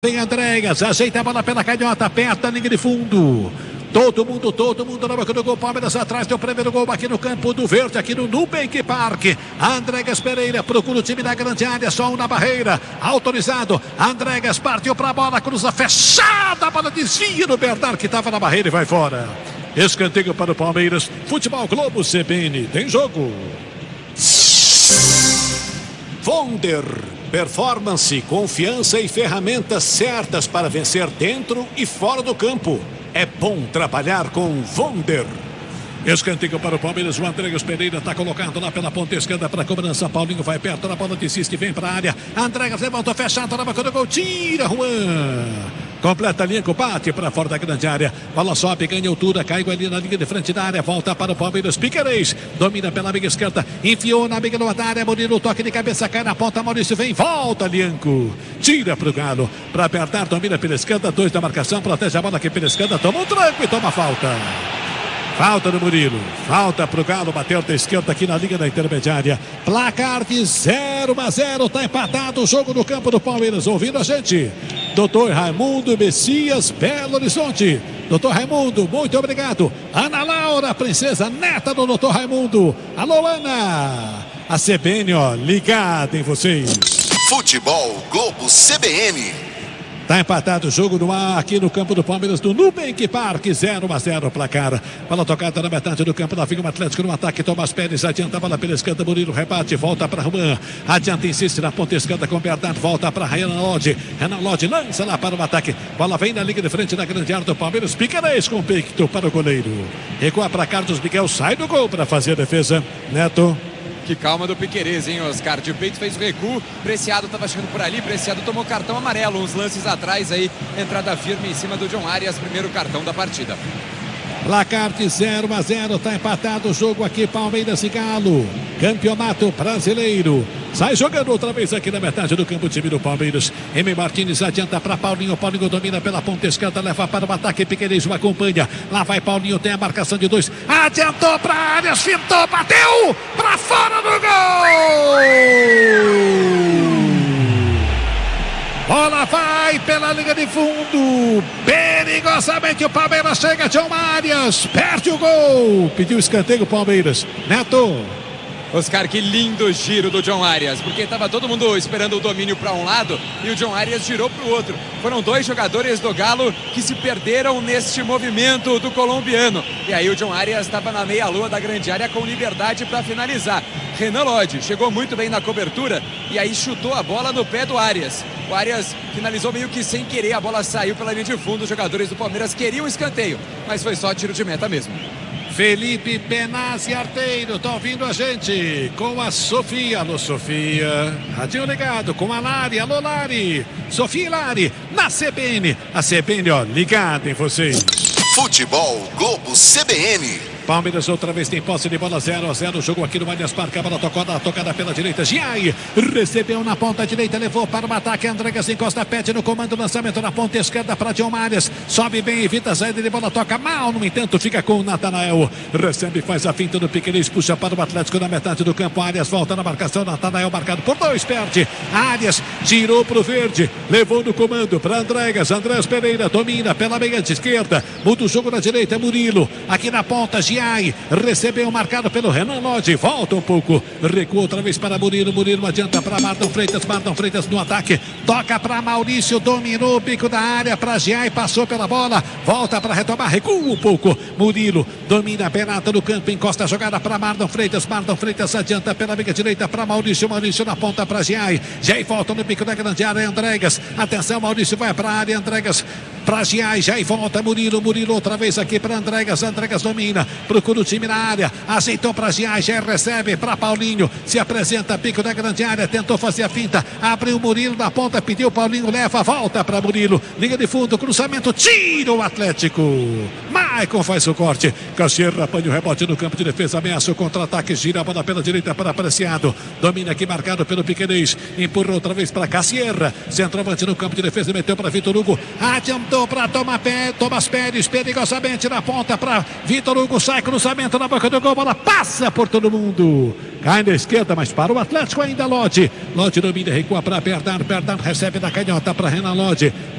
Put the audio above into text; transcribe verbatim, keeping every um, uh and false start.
Vem Andréas, ajeita a bola pela canhota, perto da linha de fundo. Todo mundo, todo mundo na boca do gol. Palmeiras atrás do primeiro gol aqui no campo do Verde, aqui no Nubank Park. Andréas Pereira procura o time da grande área, só um na barreira. Autorizado. Andréas partiu para a bola, cruza fechada. A bola desvia no Bernard que estava na barreira e vai fora. Escanteio para o Palmeiras. Futebol Globo C B N. Tem jogo. Vonder. Performance, confiança e ferramentas certas para vencer dentro e fora do campo. É bom trabalhar com Vonder. Escanteio para o Palmeiras, o Andréas Pereira está colocado lá pela ponta esquerda para a cobrança. Paulinho vai perto da bola, desiste, vem para a área. Andréas levantou, fechado na boca do gol, tira Juan. Completa a linha, bate para fora da grande área. Bola sobe, ganha altura, caiu ali na linha de frente da área. Volta para o Palmeiras, Piquerez. Domina pela meia esquerda, enfiou na meia da área. Murilo, toque de cabeça, cai na ponta. Maurício vem, volta, Lianco. Tira para o Galo, para apertar, domina pela esquerda. Dois da marcação, protege a bola aqui pela esquerda. Toma um tranco e toma falta. Falta do Murilo, falta pro Galo, bateu da esquerda aqui na linha da intermediária. Placar de zero a zero, tá empatado o jogo no campo do Palmeiras. Ouvindo a gente, doutor Raimundo Messias, Belo Horizonte. doutor Raimundo, muito obrigado. Ana Laura, princesa neta do doutor Raimundo. Alô, Ana. A C B N, ó, ligada em vocês. Futebol Globo C B N. Está empatado o jogo no ar aqui no campo do Palmeiras do Nubank Park, zero a zero placar. Bola tocada na metade do campo, lá vem o Atlético no ataque. Tomás Pérez adianta a bola pela esquerda, Murilo rebate, volta para Juan. Adianta, insiste na ponta esquerda com Bernard, volta para Renan Lodge. Renan Lodge lança lá para o ataque. Bola vem na linha de frente da grande área do Palmeiras. Piquerez com peito para o goleiro. Recua para Carlos Miguel, sai do gol para fazer a defesa. Neto. Que calma do Piquerez, hein, Oscar? De peito fez o recuo, Preciado estava chegando por ali, Preciado tomou cartão amarelo, uns lances atrás aí, entrada firme em cima do John Arias, primeiro cartão da partida. Placar de zero a zero, tá empatado o jogo aqui, Palmeiras e Galo. Campeonato Brasileiro. Sai jogando outra vez aqui na metade do campo, time do Palmeiras. M. Martins adianta para Paulinho. Paulinho domina pela ponta esquerda, leva para o ataque. Piquerez o acompanha. Lá vai Paulinho, tem a marcação de dois. Adiantou para Arias, fintou, bateu para fora do gol! Bola vai pela linha de fundo. Perigosamente o Palmeiras chega. John Arias perde o gol. Pediu escanteio o Palmeiras. Neto. Oscar, que lindo giro do John Arias, porque estava todo mundo esperando o domínio para um lado e o John Arias girou para o outro. Foram dois jogadores do Galo que se perderam neste movimento do colombiano. E aí o John Arias estava na meia-lua da grande área com liberdade para finalizar. Renan Lodge chegou muito bem na cobertura e aí chutou a bola no pé do Arias. O Arias finalizou meio que sem querer, a bola saiu pela linha de fundo. Os jogadores do Palmeiras queriam escanteio, mas foi só tiro de meta mesmo. Felipe Benassi Arteiro, tá ouvindo a gente com a Sofia. Alô, Sofia. Radinho ligado com a Lari. Alô, Lari. Sofia e Lari na C B N. A C B N, ó, ligada em vocês. Futebol Globo C B N. Palmeiras outra vez tem posse de bola, zero a zero. Jogo aqui no Allianz Parque. A bola tocada, tocada pela direita. Giai recebeu na ponta direita, levou para o ataque. Andréas encosta, pede no comando, lançamento na ponta esquerda para John Arias. Sobe bem, evita a saída de bola, toca mal. No entanto, fica com o Natanael. Recebe, faz a finta do Piquerez, puxa para o Atlético na metade do campo. Arias volta na marcação. Natanael marcado por dois, perde. Arias tirou para o verde, levou no comando para Andréas. Andréas Pereira domina pela meia de esquerda. Muda o jogo na direita. Murilo aqui na ponta. Giai recebeu marcado pelo Renan Lodge, volta um pouco, recua outra vez para Murilo, Murilo adianta para Marlon Freitas, Marlon Freitas no ataque, toca para Maurício, dominou o bico da área para Giai, passou pela bola, volta para retomar, recua um pouco, Murilo domina a penata no campo, encosta a jogada para Marlon Freitas, Marlon Freitas adianta pela meia direita para Maurício, Maurício na ponta para Giai, Giai volta no bico da grande área, Andréas, atenção, Maurício vai para a área, Andréas para Giai, Giai volta, Murilo, Murilo outra vez aqui para Andréas, Andréas domina, procura o time na área, aceitou para Giai, Giai recebe para Paulinho, se apresenta, pico da grande área, tentou fazer a finta, abriu o Murilo na ponta, pediu Paulinho, leva, volta para Murilo, linha de fundo, cruzamento, tira o Atlético. Mas Maicon faz o corte. Cassierra apanha o rebote no campo de defesa. Ameaça o contra-ataque. Gira a bola pela direita para Apreciado. Domina aqui marcado pelo Piquerez. Empurra outra vez para Cassierra. Centroavante no campo de defesa. Meteu para Vitor Hugo. Adiantou para Thomas Pérez. Perigosamente na ponta para Vitor Hugo. Sai cruzamento na boca do gol. Bola passa por todo mundo. Cai na esquerda, mas para o Atlético ainda Lodi. Lodi domina, recua para Bernard. Bernard recebe da canhota para Renan Lodi.